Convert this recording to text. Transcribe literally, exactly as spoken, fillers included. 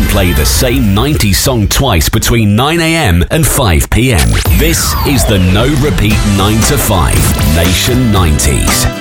play the same nineties song twice between nine a.m. and five p.m. This is the No Repeat nine to five Nation nineties.